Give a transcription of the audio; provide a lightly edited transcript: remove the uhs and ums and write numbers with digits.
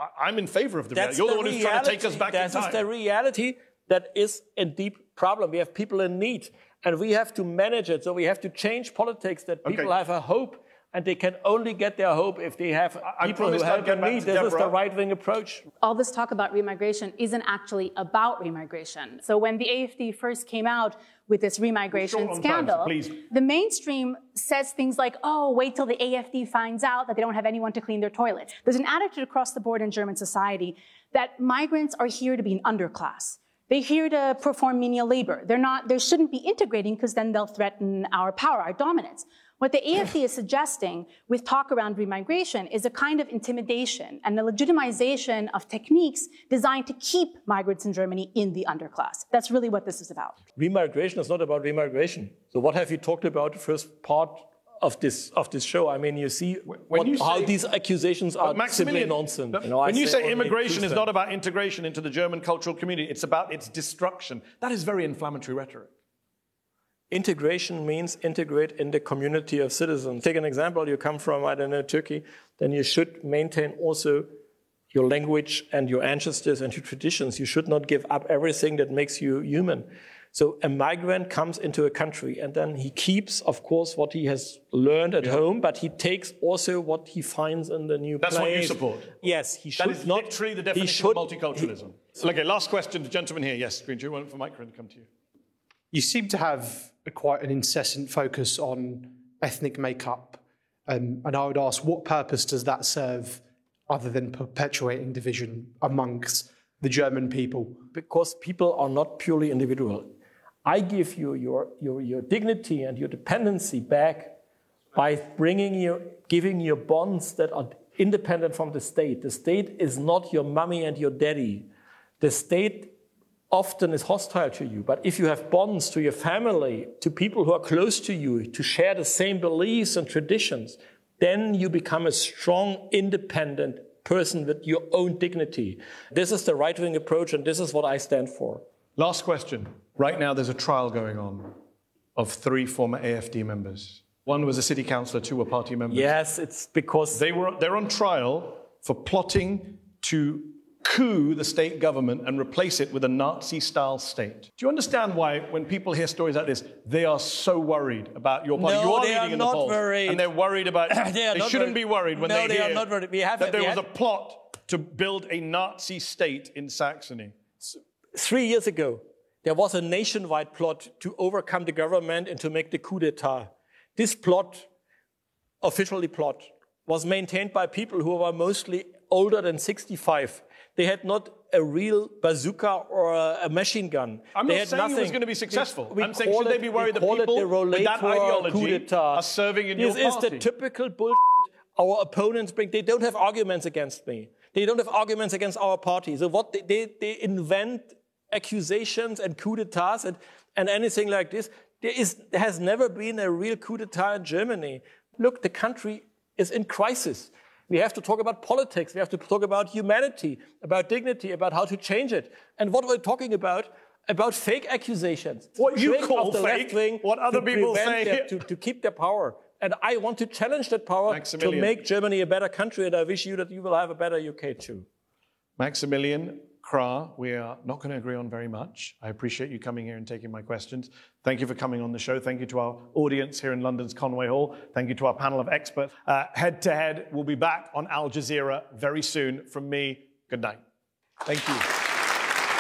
I'm in favor of the reality. You're the one who's trying to take us back in time. That is the reality that is a deep problem. We have people in need, and we have to manage it. So we have to change politics that people have a hope, and they can only get their hope if they have people who help in need. This is the right-wing approach. All this talk about remigration isn't actually about remigration. So when the AfD first came out with this remigration scandal, the mainstream says things like, oh, wait till the AfD finds out that they don't have anyone to clean their toilets. There's an attitude across the board in German society that migrants are here to be an underclass. They're here to perform menial labor. They shouldn't be integrating because then they'll threaten our power, our dominance. What the AfD is suggesting with talk around remigration is a kind of intimidation and the legitimization of techniques designed to keep migrants in Germany in the underclass. That's really what this is about. Remigration is not about remigration. So what have you talked about the first part of this show? I mean, you see how these accusations are simply nonsense. When you say immigration is not about integration into the German cultural community, it's about its destruction. That is very inflammatory rhetoric. Integration means integrate in the community of citizens. Take an example, you come from, I don't know, Turkey, then you should maintain also your language and your ancestors and your traditions. You should not give up everything that makes you human. So a migrant comes into a country and then he keeps, of course, what he has learned at home, but he takes also what he finds in the new place. That's what you support? Yes, he should. That is not literally the definition of multiculturalism. Okay, last question, the gentleman here. Yes, Green, do you want for microphone to come to you? You seem to have quite an incessant focus on ethnic makeup. And I would ask, what purpose does that serve other than perpetuating division amongst the German people? Because people are not purely individual. I give you your dignity and your dependency back by giving you bonds that are independent from the state. The state is not your mommy and your daddy. The state often is hostile to you. But if you have bonds to your family, to people who are close to you, to share the same beliefs and traditions, then you become a strong, independent person with your own dignity. This is the right-wing approach, and this is what I stand for. Last question. Right now there's a trial going on of 3 former AfD members. One was a city councillor, 2 were party members. Yes, it's because they're on trial for plotting to coup the state government and replace it with a Nazi-style state. Do you understand why, when people hear stories like this, they are so worried about your party? No, they are not worried. And they're worried about... they shouldn't be worried when they hear are not worried. that there was a plot to build a Nazi state in Saxony. 3 years ago, there was a nationwide plot to overcome the government and to make the coup d'etat. This plot, officially plot, was maintained by people who were mostly older than 65. They had not a real bazooka or a machine gun. I'm not saying it was going to be successful. I'm saying, should they be worried that people with that ideology are serving in your party? This is the typical bullshit our opponents bring. They don't have arguments against me. They don't have arguments against our party. So what they invent accusations and coup d'etats and anything like this. There has never been a real coup d'etat in Germany. Look, the country is in crisis. We have to talk about politics. We have to talk about humanity, about dignity, about how to change it. And what we're talking about fake accusations. What you call fake, what other people say. To keep their power. And I want to challenge that power to make Germany a better country. And I wish you that you will have a better UK too. Maximilian Krah, we are not going to agree on very much. I appreciate you coming here and taking my questions. Thank you for coming on the show. Thank you to our audience here in London's Conway Hall. Thank you to our panel of experts. Head to Head will be back on Al Jazeera very soon. From me, good night. Thank you.